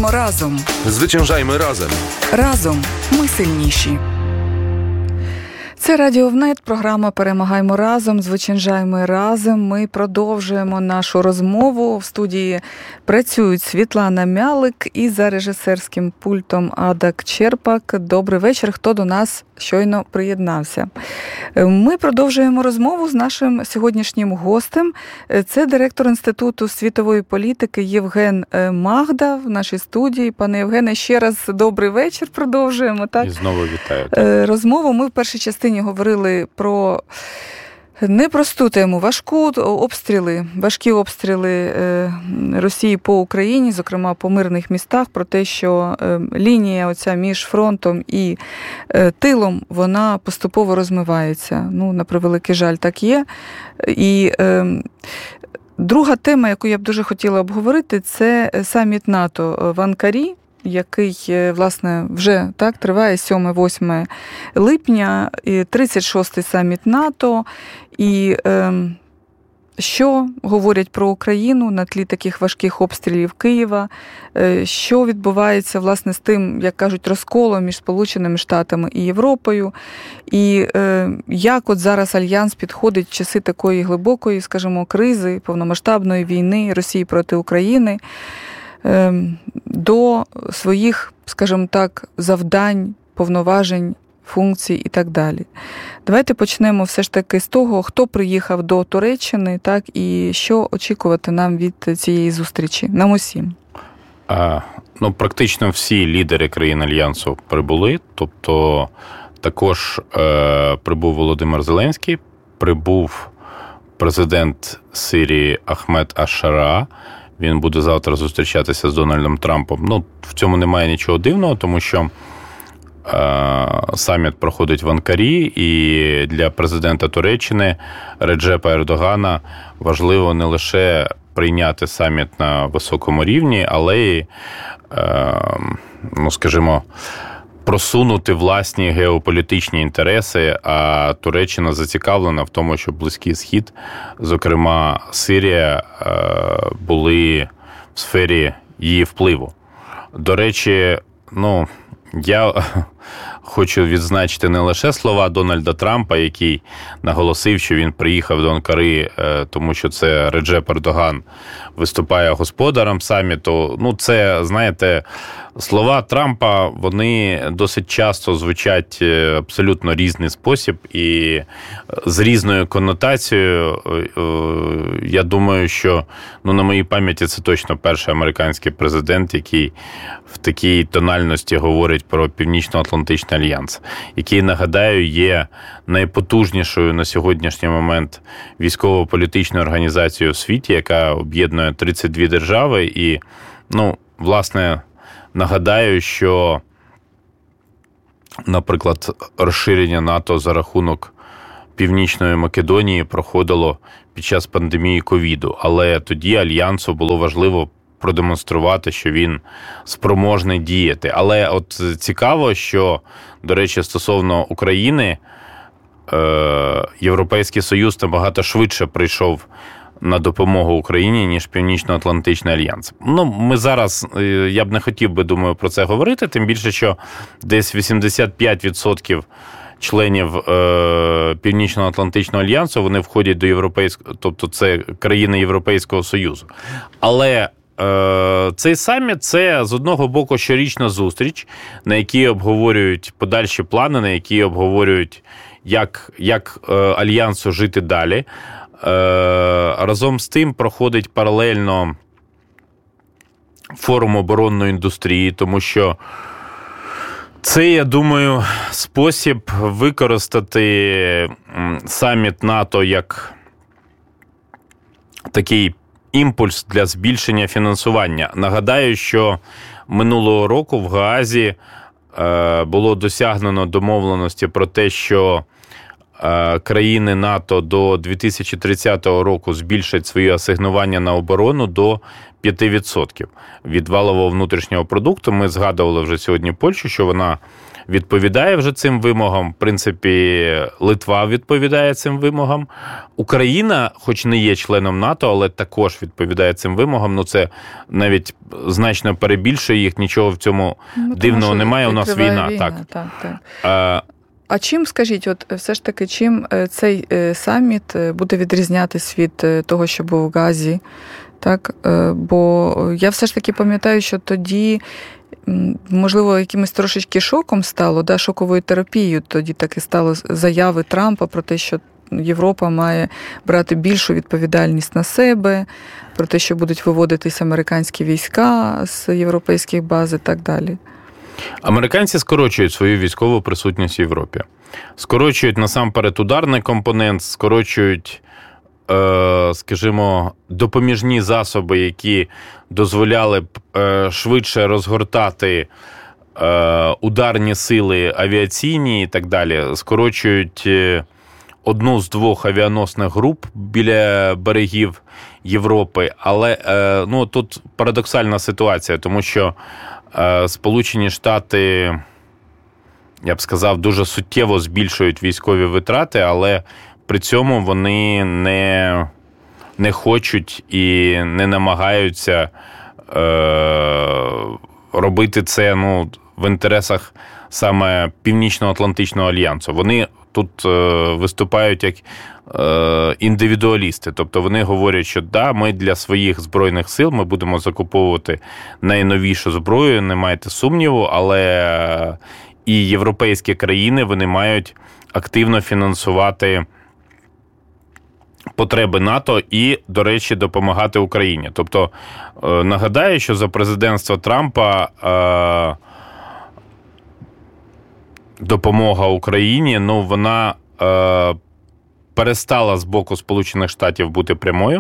Перемагаємо разом. Зwyciężajmy разом. Разом ми сильніші. Це Радіо ВНЕТ, програма «Перемагаємо разом», «Зwyciężajmy разом». Ми продовжуємо нашу розмову. В студії працюють Світлана Мялик і за режисерським пультом Ада Черпак. Добрий вечір, хто до нас щойно приєднався. Ми продовжуємо розмову з нашим сьогоднішнім гостем. Це директор Інституту світової політики Євген Магда в нашій студії. Пане Євгене, ще раз добрий вечір. Продовжуємо, так? І знову вітаю. Розмову. Ми в першій частині говорили про непросту тему, важкі обстріли Росії по Україні, зокрема по мирних містах, про те, що лінія оця між фронтом і тилом, вона поступово розмивається. Ну, на превеликий жаль, так є. І друга тема, яку я б дуже хотіла обговорити, це саміт НАТО в Анкарі, який, власне, вже так триває 7-8 липня, 36-й саміт НАТО. І що говорять про Україну на тлі таких важких обстрілів Києва, що відбувається, власне, з тим, як кажуть, розколом між Сполученими Штатами і Європою, і як от зараз Альянс підходить в часи такої глибокої, скажімо, кризи, повномасштабної війни Росії проти України, до своїх, скажімо так, завдань, повноважень, функцій і так далі. Давайте почнемо все ж таки з того, хто приїхав до Туреччини, так, і що очікувати нам від цієї зустрічі, нам усім. Практично всі лідери країн Альянсу прибули, тобто також прибув Володимир Зеленський, прибув президент Сирії Ахмед Аш-Шара. Він буде завтра зустрічатися з Дональдом Трампом. В цьому немає нічого дивного, тому що саміт проходить в Анкарі, і для президента Туреччини Реджепа Ердогана важливо не лише прийняти саміт на високому рівні, але й, просунути власні геополітичні інтереси, а Туреччина зацікавлена в тому, щоб Близький Схід, зокрема Сирія, були в сфері її впливу. До речі, я хочу відзначити не лише слова Дональда Трампа, який наголосив, що він приїхав до Анкари, тому що це Реджеп Ердоган виступає господарем саміту. Це, знаєте, слова Трампа, вони досить часто звучать абсолютно різний спосіб і з різною конотацією. Я думаю, що, на моїй пам'яті, це точно перший американський президент, який в такій тональності говорить про Північно-Атлантичний альянс, який, нагадаю, є найпотужнішою на сьогоднішній момент військово-політичною організацією у світі, яка об'єднує 32 держави. І, власне, нагадаю, що, наприклад, розширення НАТО за рахунок Північної Македонії проходило під час пандемії ковіду, але тоді Альянсу було важливо продемонструвати, що він спроможний діяти. Але от цікаво, що, до речі, стосовно України, Європейський Союз набагато швидше прийшов на допомогу Україні, ніж Північно-Атлантичний альянс. Ми зараз, я б не хотів би, думаю, про це говорити, тим більше, що десь 85% членів Північно-Атлантичного альянсу, вони входять до Європейського, тобто це країни Європейського Союзу. Але цей саміт – це, з одного боку, щорічна зустріч, на якій обговорюють подальші плани, на якій обговорюють, як Альянсу жити далі. Разом з тим проходить паралельно форум оборонної індустрії, тому що це, я думаю, спосіб використати саміт НАТО як такий імпульс для збільшення фінансування. Нагадаю, що минулого року в Гаазі було досягнено домовленості про те, що країни НАТО до 2030 року збільшать свої асигнування на оборону до 5% від валового внутрішнього продукту. Ми згадували вже сьогодні Польщу, що вона відповідає вже цим вимогам. В принципі, Литва відповідає цим вимогам. Україна, хоч не є членом НАТО, але також відповідає цим вимогам. Ну, це навіть значно перебільшує їх, нічого в цьому дивного немає. У нас війна. Так. А чим, скажіть, от все ж таки, чим цей саміт буде відрізнятись від того, що був в Газі? Так? Бо я все ж таки пам'ятаю, що тоді, можливо, якимось трошечки шоком стало, да, шоковою терапією тоді таки стало заяви Трампа про те, що Європа має брати більшу відповідальність на себе, про те, що будуть виводитись американські війська з європейських баз і так далі. Американці скорочують свою військову присутність в Європі. Скорочують насамперед ударний компонент, скорочують, скажімо, допоміжні засоби, які дозволяли б швидше розгортати ударні сили авіаційні і так далі. Скорочують одну з 2 авіаносних груп біля берегів Європи. Але тут парадоксальна ситуація, тому що Сполучені Штати, я б сказав, дуже суттєво збільшують військові витрати, але при цьому вони не хочуть і не намагаються робити це в інтересах саме Північно-Атлантичного альянсу. Вони тут виступають як індивідуалісти. Тобто вони говорять, що да, ми для своїх Збройних сил ми будемо закуповувати найновішу зброю, не майте сумніву, але і європейські країни, вони мають активно фінансувати потреби НАТО і, до речі, допомагати Україні. Тобто, нагадаю, що за президентства Трампа допомога Україні, вона перестала з боку Сполучених Штатів бути прямою.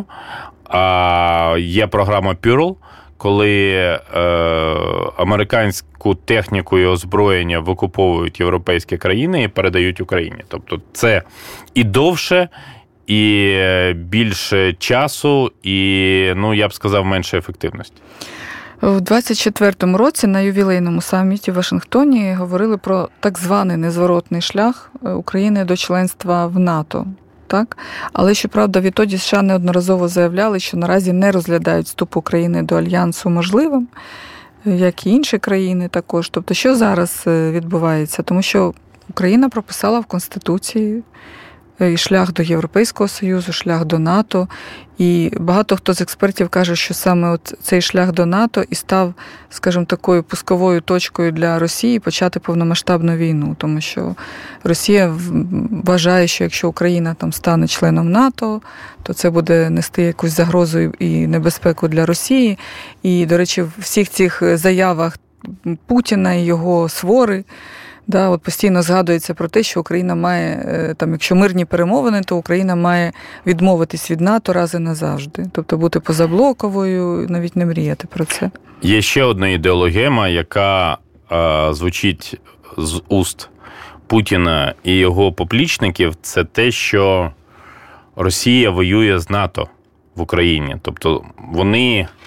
Є програма Pearl, коли американську техніку і озброєння викуповують європейські країни і передають Україні. Тобто це і довше, і більше часу, і, я б сказав, менше ефективності. У 24-му році на ювілейному саміті в Вашингтоні говорили про так званий незворотний шлях України до членства в НАТО. Так? Але, щоправда, відтоді США неодноразово заявляли, що наразі не розглядають вступ України до Альянсу можливим, як і інші країни також. Тобто, що зараз відбувається? Тому що Україна прописала в Конституції і шлях до Європейського Союзу, шлях до НАТО. І багато хто з експертів каже, що саме от цей шлях до НАТО і став, скажімо, такою пусковою точкою для Росії почати повномасштабну війну. Тому що Росія вважає, що якщо Україна там стане членом НАТО, то це буде нести якусь загрозу і небезпеку для Росії. І, до речі, в всіх цих заявах Путіна і його свори, от постійно згадується про те, що Україна має, якщо мирні перемовини, то Україна має відмовитись від НАТО раз і назавжди. Тобто бути позаблоковою, навіть не мріяти про це. Є ще одна ідеологема, яка звучить з уст Путіна і його поплічників, це те, що Росія воює з НАТО в Україні. Тобто вони